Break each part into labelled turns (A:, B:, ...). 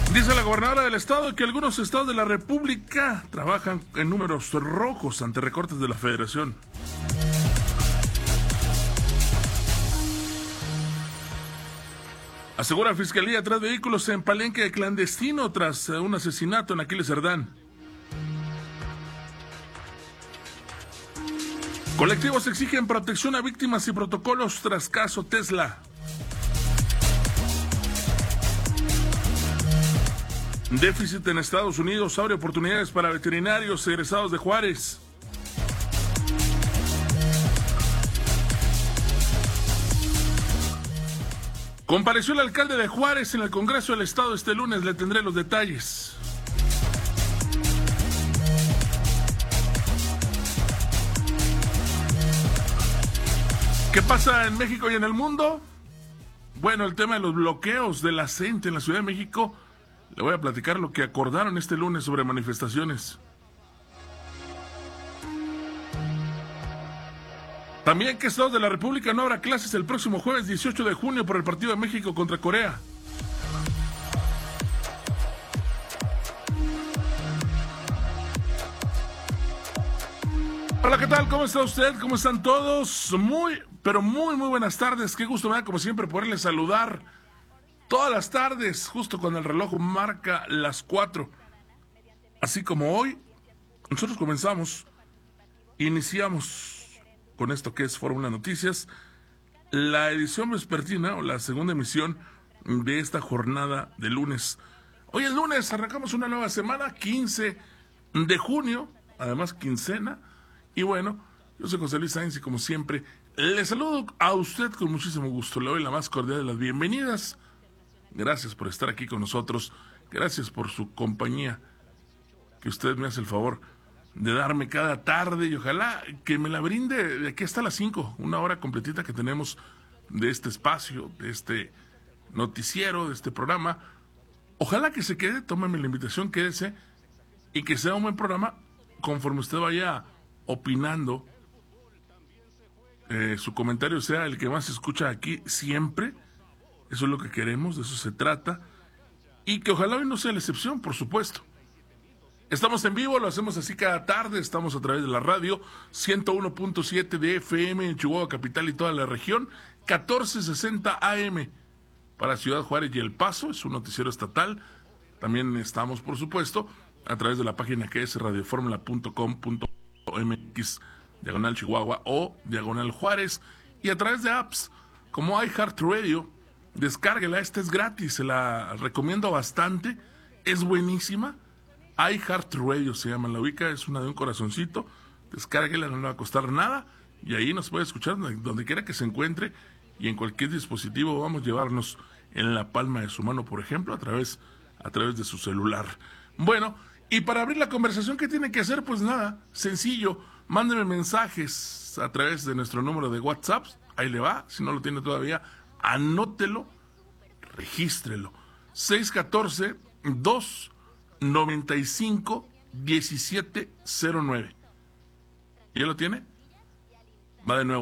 A: Dice la gobernadora del estado que algunos estados de la República trabajan en números rojos ante recortes de la Federación. Asegura Fiscalía 3 vehículos en Palenque clandestino tras un asesinato en Aquiles Cerdán. Colectivos exigen protección a víctimas y protocolos tras caso Tesla. Déficit en Estados Unidos abre oportunidades para veterinarios egresados de Juárez. Compareció el alcalde de Juárez en el Congreso del Estado este lunes. Le tendré los detalles. ¿Qué pasa en México y en el mundo? Bueno, el tema de los bloqueos de la CENTE en la Ciudad de México. Le voy a platicar lo que acordaron este lunes sobre manifestaciones. También que estados de la República no habrá clases el próximo jueves 18 de junio por el partido de México contra Corea. Hola, ¿qué tal? ¿Cómo está usted? ¿Cómo están todos? Muy buenas tardes. Qué gusto me da, como siempre, poderles saludar todas las tardes, justo cuando el reloj marca las 4. Así como hoy, nosotros iniciamos con esto que es Fórmula Noticias, la edición vespertina o la segunda emisión de esta jornada de lunes. Hoy es lunes, arrancamos una nueva semana, 15 de junio, además quincena. Y bueno, yo soy José Luis Sáenz y como siempre, le saludo a usted con muchísimo gusto. Le doy la más cordial de las bienvenidas. Gracias por estar aquí con nosotros. Gracias por su compañía, que usted me hace el favor de darme cada tarde y ojalá que me la brinde de aquí hasta las 5, una hora completita que tenemos de este espacio, de este noticiero, de este programa. Ojalá que se quede, tómeme la invitación, quédese y que sea un buen programa conforme usted vaya opinando. Su comentario sea el que más se escucha aquí siempre. Eso es lo que queremos, de eso se trata. Y que ojalá hoy no sea la excepción, por supuesto. Estamos en vivo, lo hacemos así cada tarde. Estamos a través de la radio 101.7 de FM en Chihuahua Capital y toda la región, 1460 AM para Ciudad Juárez y El Paso, es un noticiero estatal. También estamos, por supuesto, a través de la página que es radioformula.com.mx /Chihuahua o /Juárez, y a través de apps como iHeartRadio. Descárguela, esta es gratis, se la recomiendo bastante, es buenísima. iHeartRadio se llama, la ubica, es una de un corazoncito. Descárguela, no le va a costar nada y ahí nos puede escuchar donde quiera que se encuentre y en cualquier dispositivo. Vamos a llevarnos en la palma de su mano, por ejemplo, a través de su celular. Bueno, y para abrir la conversación, ¿qué tiene que hacer? Pues nada, sencillo, mándeme mensajes a través de nuestro número de WhatsApp, ahí le va, si no lo tiene todavía, anótelo, regístrelo, 614-295-1709. ¿Ya lo tiene? Va de nuevo,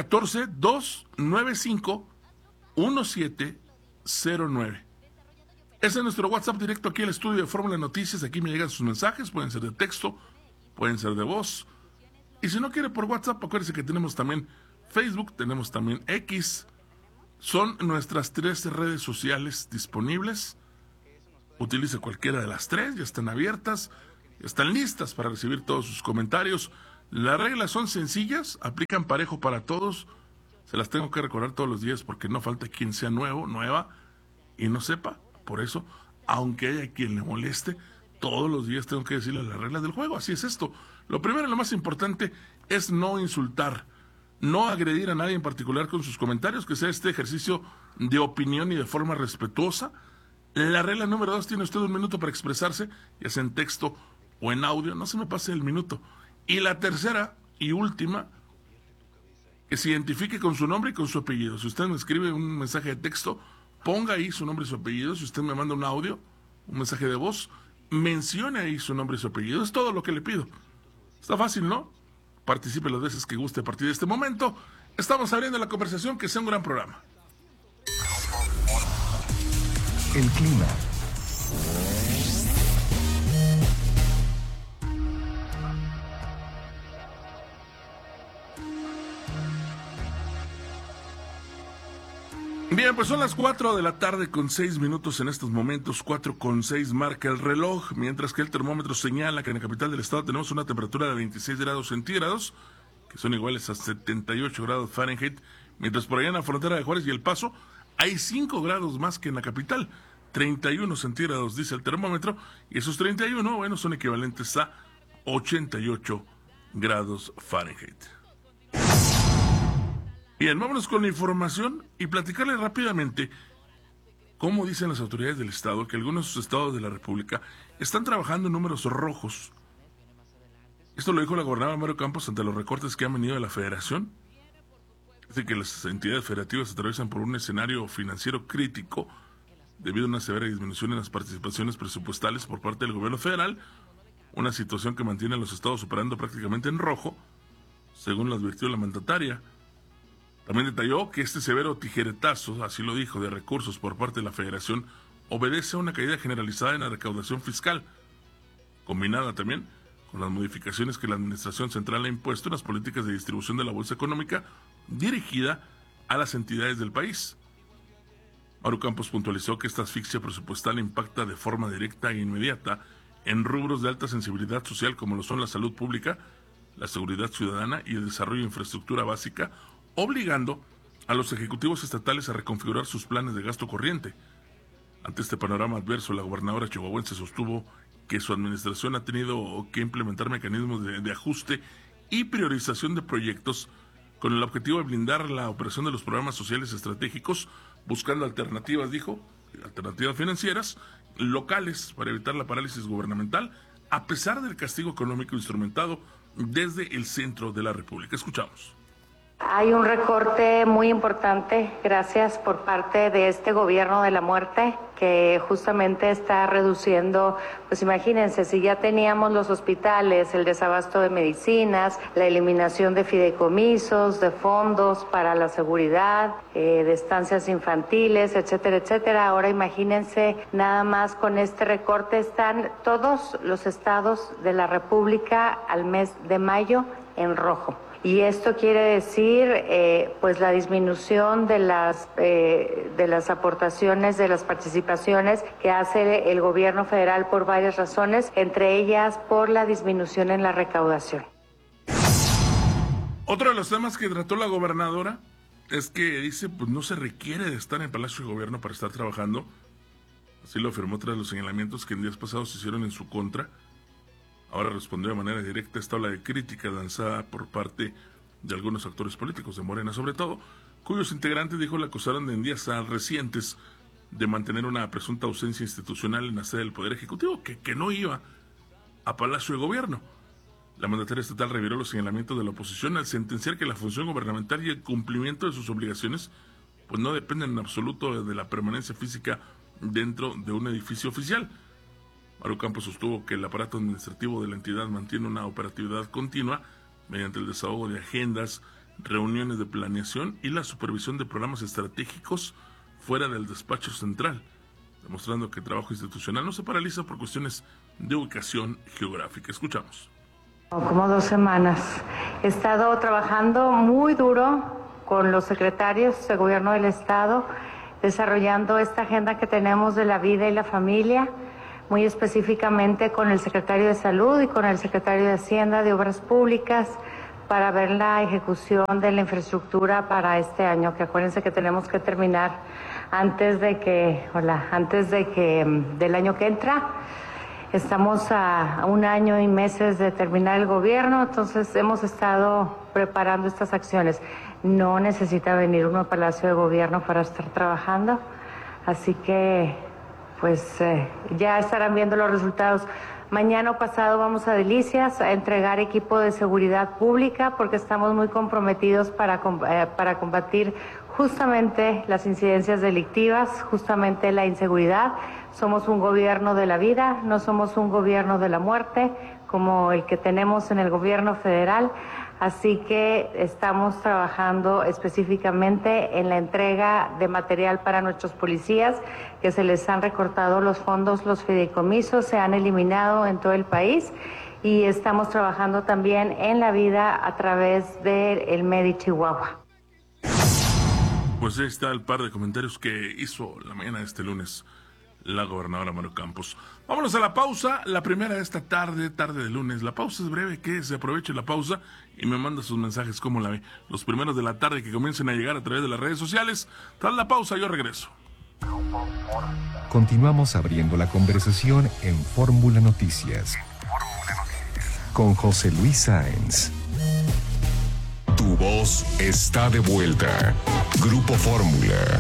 A: 614-295-1709. Ese es nuestro WhatsApp directo aquí al estudio de Fórmula Noticias. Aquí me llegan sus mensajes, pueden ser de texto, pueden ser de voz. Y si no quiere por WhatsApp, acuérdese que tenemos también Facebook, tenemos también X. Son nuestras 3 redes sociales disponibles. Utilice cualquiera de las 3, ya están abiertas, ya están listas para recibir todos sus comentarios. Las reglas son sencillas, aplican parejo para todos. Se las tengo que recordar todos los días porque no falta quien sea nuevo, nueva y no sepa. Por eso, aunque haya quien le moleste, todos los días tengo que decirle las reglas del juego. Así es esto. Lo primero y lo más importante es no insultar, no agredir a nadie en particular con sus comentarios, que sea este ejercicio de opinión y de forma respetuosa. La regla número 2, tiene usted 1 minuto para expresarse, ya sea en texto o en audio, no se me pase el minuto. Y la tercera y última, que se identifique con su nombre y con su apellido. Si usted me escribe un mensaje de texto, ponga ahí su nombre y su apellido. Si usted me manda un audio, un mensaje de voz, mencione ahí su nombre y su apellido. Es todo lo que le pido. Está fácil, ¿no? Participe las veces que guste a partir de este momento. Estamos abriendo la conversación, que sea un gran programa.
B: El clima.
A: Bien, pues son las 4 de la tarde con 6 minutos en estos momentos, 4:06 marca el reloj, mientras que el termómetro señala que en la capital del estado tenemos una temperatura de 26 grados centígrados, que son iguales a 78 grados Fahrenheit, mientras por allá en la frontera de Juárez y El Paso hay 5 grados más que en la capital, 31 centígrados dice el termómetro, y esos 31, bueno, son equivalentes a 88 grados Fahrenheit. Bien, vámonos con la información y platicarle rápidamente cómo dicen las autoridades del estado que algunos estados de la República están trabajando en números rojos. Esto lo dijo la gobernadora Mario Campos ante los recortes que han venido de la federación. Dice que las entidades federativas atraviesan por un escenario financiero crítico debido a una severa disminución en las participaciones presupuestales por parte del gobierno federal, una situación que mantiene a los estados operando prácticamente en rojo, según lo advirtió la mandataria. También detalló que este severo tijeretazo, así lo dijo, de recursos por parte de la Federación obedece a una caída generalizada en la recaudación fiscal, combinada también con las modificaciones que la Administración Central ha impuesto en las políticas de distribución de la bolsa económica dirigida a las entidades del país. Mario Campos puntualizó que esta asfixia presupuestal impacta de forma directa e inmediata en rubros de alta sensibilidad social como lo son la salud pública, la seguridad ciudadana y el desarrollo de infraestructura básica, obligando a los ejecutivos estatales a reconfigurar sus planes de gasto corriente. Ante este panorama adverso, la gobernadora chihuahuense sostuvo que su administración ha tenido que implementar mecanismos de ajuste y priorización de proyectos con el objetivo de blindar la operación de los programas sociales estratégicos, buscando alternativas, dijo, alternativas financieras, locales para evitar la parálisis gubernamental, a pesar del castigo económico instrumentado desde el centro de la República. Escuchamos.
B: Hay un recorte muy importante, gracias, por parte de este gobierno de la muerte, que justamente está reduciendo, pues imagínense, si ya teníamos los hospitales, el desabasto de medicinas, la eliminación de fideicomisos, de fondos para la seguridad, de estancias infantiles, etcétera, etcétera. Ahora imagínense, nada más con este recorte están todos los estados de la República al mes de mayo en rojo. Y esto quiere decir, pues la disminución de las aportaciones, de las participaciones que hace el gobierno federal por varias razones, entre ellas por la disminución en la recaudación.
A: Otro de los temas que trató la gobernadora es que dice, pues no se requiere de estar en Palacio de Gobierno para estar trabajando. Así lo afirmó tras los señalamientos que en días pasados se hicieron en su contra. Ahora respondió de manera directa a esta ola de crítica lanzada por parte de algunos actores políticos de Morena, sobre todo, cuyos integrantes, dijo, la acusaron en días recientes de mantener una presunta ausencia institucional en la sede del Poder Ejecutivo, que no iba a Palacio de Gobierno. La mandataria estatal reviró los señalamientos de la oposición al sentenciar que la función gubernamental y el cumplimiento de sus obligaciones pues no dependen en absoluto de la permanencia física dentro de un edificio oficial. Mario Campos sostuvo que el aparato administrativo de la entidad mantiene una operatividad continua mediante el desahogo de agendas, reuniones de planeación y la supervisión de programas estratégicos fuera del despacho central, demostrando que el trabajo institucional no se paraliza por cuestiones de ubicación geográfica. Escuchamos.
B: Como 2 semanas. He estado trabajando muy duro con los secretarios de gobierno del estado, desarrollando esta agenda que tenemos de la vida y la familia, muy específicamente con el secretario de Salud y con el secretario de Hacienda, de Obras Públicas, para ver la ejecución de la infraestructura para este año, que acuérdense que tenemos que terminar antes de que del año que entra. Estamos a 1 año y meses de terminar el gobierno, entonces hemos estado preparando estas acciones. No necesita venir uno al Palacio de Gobierno para estar trabajando, así que pues ya estarán viendo los resultados. Mañana o pasado vamos a Delicias a entregar equipo de seguridad pública porque estamos muy comprometidos para combatir justamente las incidencias delictivas, justamente la inseguridad. Somos un gobierno de la vida, no somos un gobierno de la muerte como el que tenemos en el gobierno federal. Así que estamos trabajando específicamente en la entrega de material para nuestros policías, que se les han recortado los fondos, los fideicomisos, se han eliminado en todo el país, y estamos trabajando también en la vida a través del MEDI Chihuahua.
A: Pues ahí está el par de comentarios que hizo la mañana de este lunes la gobernadora Maru Campos. Vámonos a la pausa, la primera de esta tarde de lunes. La pausa es breve, que se aproveche la pausa y me manda sus mensajes como la ve. Los primeros de la tarde que comiencen a llegar a través de las redes sociales. Tras la pausa yo regreso.
C: Continuamos abriendo la conversación en Fórmula Noticias con José Luis Sáenz.
D: Tu voz está de vuelta. Grupo Fórmula.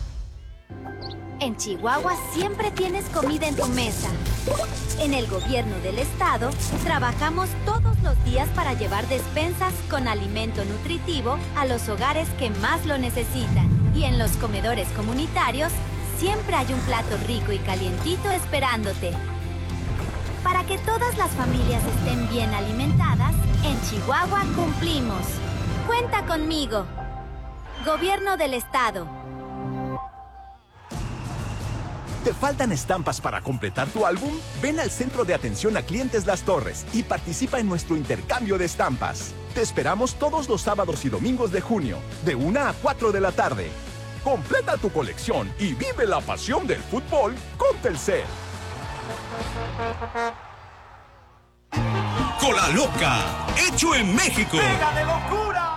E: En Chihuahua siempre tienes comida en tu mesa. En el gobierno del estado, trabajamos todos los días para llevar despensas con alimento nutritivo a los hogares que más lo necesitan. Y en los comedores comunitarios, siempre hay un plato rico y calientito esperándote. Para que todas las familias estén bien alimentadas, en Chihuahua cumplimos. Cuenta conmigo. Gobierno del estado.
F: ¿Te faltan estampas para completar tu álbum? Ven al Centro de Atención a Clientes Las Torres y participa en nuestro intercambio de estampas. Te esperamos todos los sábados y domingos de junio, de 1 a 4 de la tarde. Completa tu colección y vive la pasión del fútbol con Telcel.
G: Cola Loca, hecho en México.
F: ¡Pega de locura!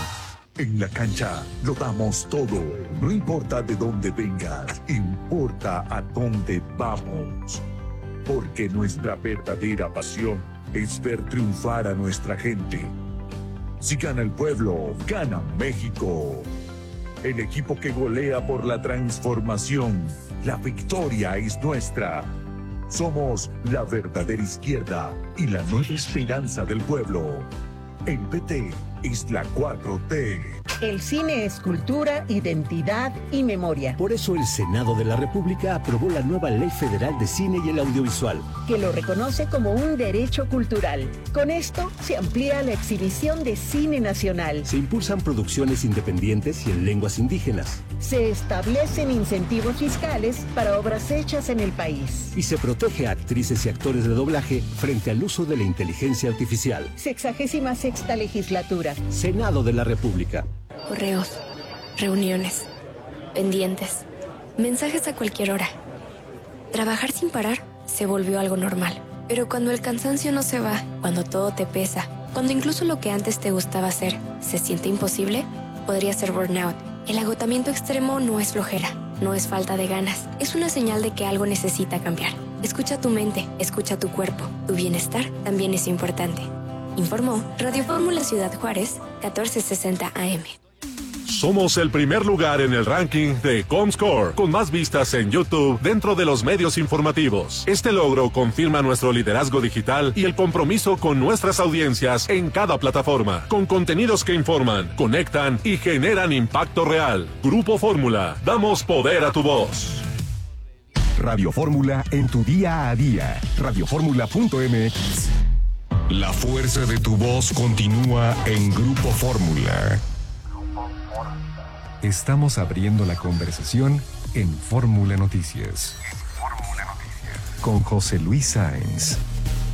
H: En la cancha lo damos todo. No importa de dónde vengas, importa a dónde vamos. Porque nuestra verdadera pasión es ver triunfar a nuestra gente. Si gana el pueblo, gana México. El equipo que golea por la transformación. La victoria es nuestra. Somos la verdadera izquierda y la nueva esperanza del pueblo. En PT es la 4T.
I: El cine es cultura, identidad y memoria.
J: Por eso el Senado de la República aprobó la nueva Ley Federal de Cine y el Audiovisual,
I: que lo reconoce como un derecho cultural. Con esto se amplía la exhibición de cine nacional.
J: Se impulsan producciones independientes y en lenguas indígenas.
I: Se establecen incentivos fiscales para obras hechas en el país.
J: Y se protege a actrices y actores de doblaje frente al uso de la inteligencia artificial.
I: 66ª legislatura.
J: Senado de la República.
K: Correos, reuniones, pendientes, mensajes a cualquier hora. Trabajar sin parar se volvió algo normal. Pero cuando el cansancio no se va, cuando todo te pesa, cuando incluso lo que antes te gustaba hacer se siente imposible, podría ser burnout. El agotamiento extremo no es flojera, no es falta de ganas. Es una señal de que algo necesita cambiar. Escucha tu mente, escucha tu cuerpo. Tu bienestar también es importante. Informó Radio Fórmula Ciudad Juárez, 1460 AM.
L: Somos el primer lugar en el ranking de Comscore, con más vistas en YouTube dentro de los medios informativos. Este logro confirma nuestro liderazgo digital y el compromiso con nuestras audiencias en cada plataforma, con contenidos que informan, conectan y generan impacto real. Grupo Fórmula, damos poder a tu voz.
C: Radio Fórmula en tu día a día. Radioformula.mx.
D: La fuerza de tu voz continúa en Grupo Fórmula.
C: Estamos abriendo la conversación en Fórmula Noticias. Con José Luis Sáenz.